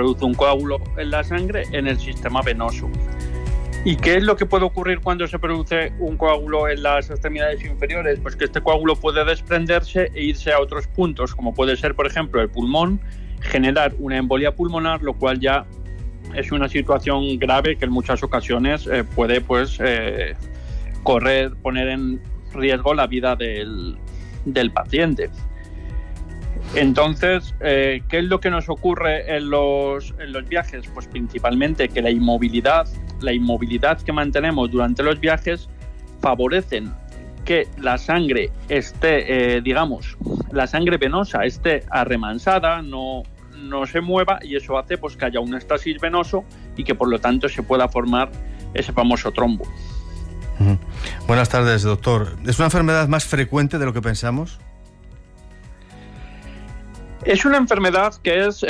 produce un coágulo en la sangre en el sistema venoso. ¿Y qué es lo que puede ocurrir cuando se produce un coágulo en las extremidades inferiores? Pues que este coágulo puede desprenderse e irse a otros puntos, como puede ser, por ejemplo, el pulmón, generar una embolia pulmonar, lo cual ya es una situación grave que en muchas ocasiones puede poner en riesgo la vida del paciente. Entonces, ¿qué es lo que nos ocurre en los viajes? Pues principalmente que la inmovilidad que mantenemos durante los viajes favorecen que la sangre esté, la sangre venosa esté arremansada, no se mueva, y eso hace pues que haya un éxtasis venoso y que por lo tanto se pueda formar ese famoso trombo. Buenas tardes, doctor. ¿Es una enfermedad más frecuente de lo que pensamos? Es una enfermedad que es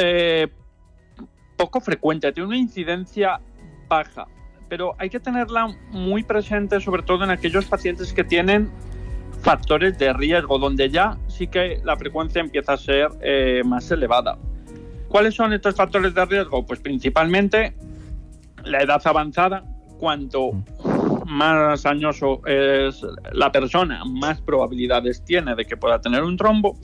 poco frecuente, tiene una incidencia baja, pero hay que tenerla muy presente, sobre todo en aquellos pacientes que tienen factores de riesgo, donde ya sí que la frecuencia empieza a ser más elevada. ¿Cuáles son estos factores de riesgo? Pues principalmente la edad avanzada. Cuanto más añoso es la persona, más probabilidades tiene de que pueda tener un trombo.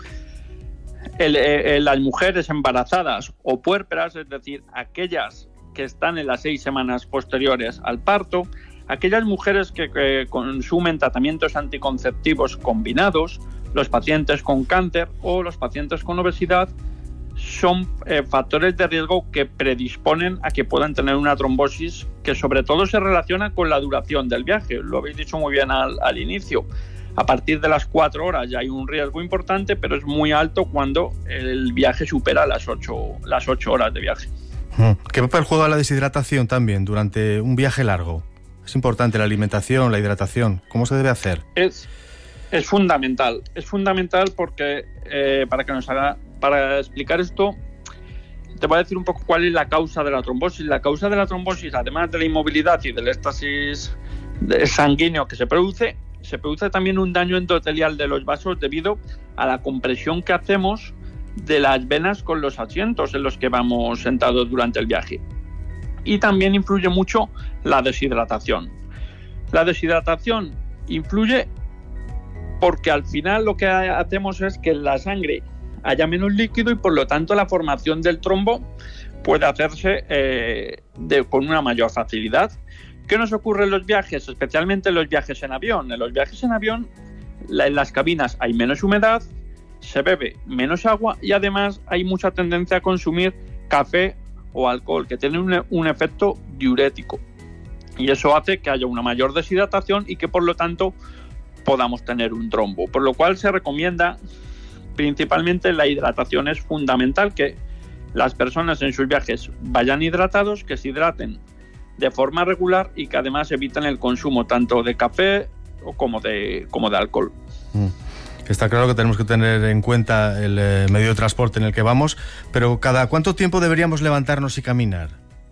Las mujeres embarazadas o puérperas, es decir, aquellas que están en las 6 semanas posteriores al parto, aquellas mujeres que consumen tratamientos anticonceptivos combinados, los pacientes con cáncer o los pacientes con obesidad, son factores de riesgo que predisponen a que puedan tener una trombosis, que sobre todo se relaciona con la duración del viaje. Lo habéis dicho muy bien al inicio. A partir de las 4 horas ya hay un riesgo importante, pero es muy alto cuando el viaje supera las 8 horas de viaje. ¿Qué papel juega la deshidratación también durante un viaje largo? Es importante la alimentación, la hidratación. ¿Cómo se debe hacer? Es fundamental. Es fundamental porque para explicar esto, te voy a decir un poco cuál es la causa de la trombosis. La causa de la trombosis, además de la inmovilidad y del éxtasis sanguíneo que se produce también un daño endotelial de los vasos debido a la compresión que hacemos de las venas con los asientos en los que vamos sentados durante el viaje. Y también influye mucho la deshidratación. La deshidratación influye porque al final lo que hacemos es que en la sangre haya menos líquido y por lo tanto la formación del trombo puede hacerse con una mayor facilidad. ¿Qué nos ocurre en los viajes? Especialmente en los viajes en avión. En los viajes en avión, en las cabinas hay menos humedad, se bebe menos agua y además hay mucha tendencia a consumir café o alcohol, que tienen un efecto diurético. Y eso hace que haya una mayor deshidratación y que por lo tanto podamos tener un trombo. Por lo cual se recomienda principalmente la hidratación. Es fundamental que las personas en sus viajes vayan hidratados, que se hidraten de forma regular y que además eviten el consumo tanto de café como de alcohol. Está claro que tenemos que tener en cuenta el medio de transporte en el que vamos, pero ¿cada cuánto tiempo deberíamos levantarnos y caminar?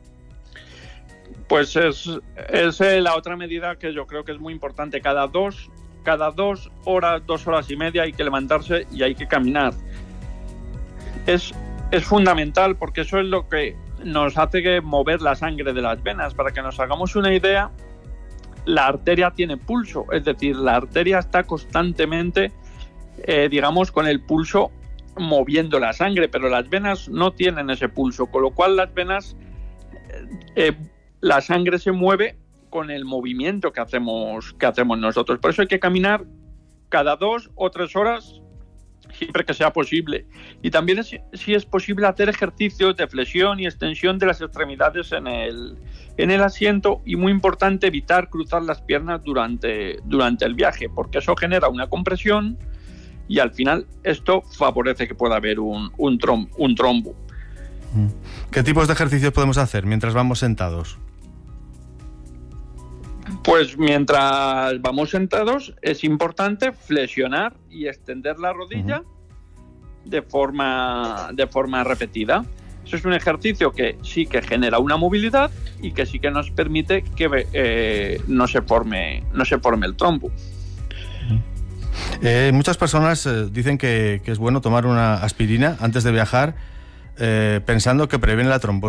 Pues es la otra medida que yo creo que es muy importante. Cada dos horas, 2 horas y media hay que levantarse y hay que caminar. Es fundamental porque eso es lo que nos hace que mover la sangre de las venas. Para que nos hagamos una idea, la arteria tiene pulso, es decir, la arteria está constantemente, con el pulso moviendo la sangre, pero las venas no tienen ese pulso, con lo cual las venas, la sangre se mueve con el movimiento que hacemos nosotros. Por eso hay que caminar cada 2 o 3 horas, siempre que sea posible. Y también si es posible hacer ejercicios de flexión y extensión de las extremidades en el asiento, y muy importante evitar cruzar las piernas durante el viaje, porque eso genera una compresión y al final esto favorece que pueda haber un trombo. ¿Qué tipos de ejercicios podemos hacer mientras vamos sentados? Pues mientras vamos sentados es importante flexionar y extender la rodilla de forma repetida. Eso es un ejercicio que sí que genera una movilidad y que sí que nos permite que no se forme el trombo. Muchas personas dicen que es bueno tomar una aspirina antes de viajar, pensando que previene la trombosis.